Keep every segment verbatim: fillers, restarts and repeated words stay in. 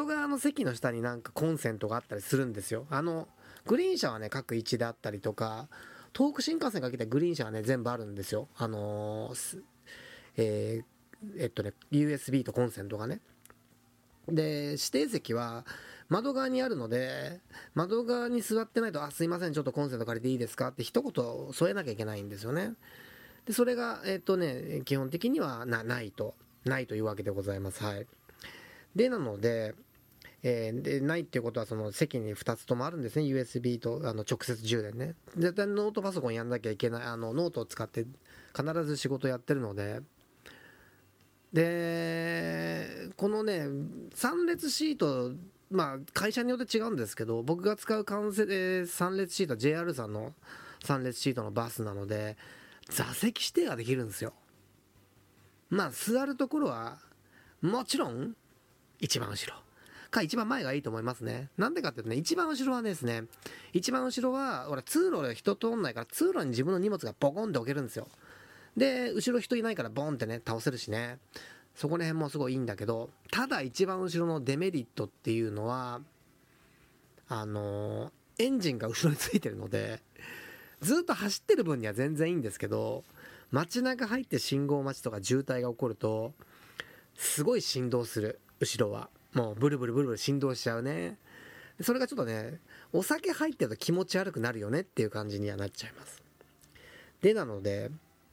側の席の下になんかコンセントがあったりするんですよ。あのグリーン車はね各位であったりとか、東北新幹線が来たグリーン車はね全部あるんですよ。あのー、えー、えっとね ユーエスビー とコンセントがね。で指定席は窓側にあるので、窓側に座ってないと、あすいませんちょっとコンセント借りていいですかって一言添えなきゃいけないんですよね。でそれがえっとね基本的には な, ないとないというわけでございます。はい。でなので、えー、でないっていうことはその席にふたつともあるんですね。 ユーエスビー とあの直接充電ね。絶対ノートパソコンやんなきゃいけない、あのノートを使って必ず仕事やってるので、でこのねさん列シート、まあ会社によって違うんですけど、僕が使う関西さん列シートは ジェイアール さんのさん列シートのバスなので座席指定ができるんですよ。まあ座るところはもちろん一番後ろか一番前がいいと思いますね。なんでかっていうとね、一番後ろはですね、一番後ろはほら通路で人通んないから、通路に自分の荷物がボコンって置けるんですよ。で後ろ人いないからボンってね倒せるしね、そこら辺もすごいいいんだけど、ただ一番後ろのデメリットっていうのはあのー、エンジンが後ろについてるので、ずっと走ってる分には全然いいんですけど、街中入って信号待ちとか渋滞が起こるとすごい振動する。後ろはもうブルブルブルブル振動しちゃうね。それがちょっとね、お酒入ってると気持ち悪くなるよねっていう感じにはなっちゃいます。でなので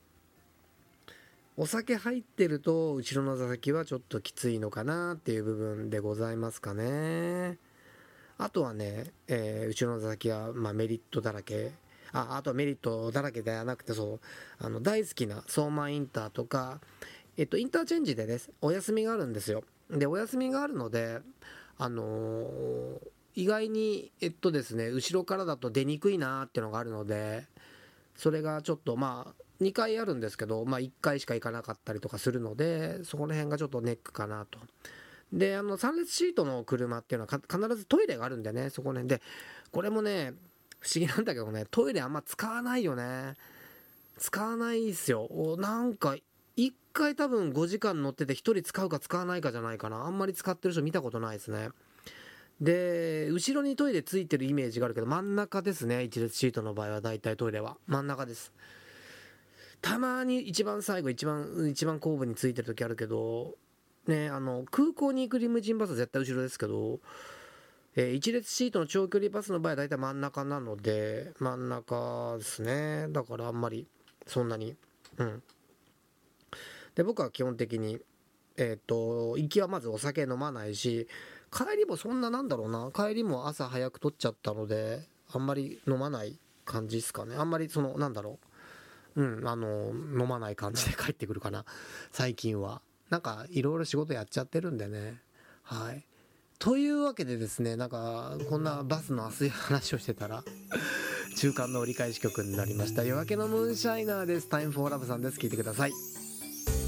お酒入ってると後ろの座席はちょっときついのかなっていう部分でございますかね。あとはね、えー、後ろの座席はまあメリットだらけ。ああとはメリットだらけではなくて、そうあの大好きな相馬インターとか、えっとインターチェンジでねお休みがあるんですよ。でお休みがあるので、あのー、意外にえっとですね後ろからだと出にくいなっていうのがあるので、それがちょっとまあにかいあるんですけど、まあ、いっかいしか行かなかったりとかするので、そこら辺がちょっとネックかなと。であのさん列シートの車っていうのは必ずトイレがあるんでね、そこら辺でこれもね不思議なんだけどね、トイレあんま使わないよね。使わないっすよ。なんかいっかい多分ごじかん乗っててひとり使うか使わないかじゃないかな。あんまり使ってる人見たことないですね。で後ろにトイレついてるイメージがあるけど真ん中ですね。いち列シートの場合はだいたいトイレは真ん中です。たまに一番最後一番一番後部についてる時あるけどね、あの空港に行くリムジンバスは絶対後ろですけど、えー、いち列シートの長距離バスの場合はだいたい真ん中なので真ん中ですね。だからあんまりそんなに、うんで僕は基本的にえっと行きはまずお酒飲まないし、帰りもそんな、なんだろうな、帰りも朝早く取っちゃったのであんまり飲まない感じですかね。あんまりそのなんだろう、うんあの飲まない感じで帰ってくるかな最近は。なんかいろいろ仕事やっちゃってるんでね。はいというわけでですね、なんかこんなバスの熱い話をしてたら中間の折り返し曲になりました。夜明けのムーンシャイナーです。タイムフォーラブさんです。聞いてください。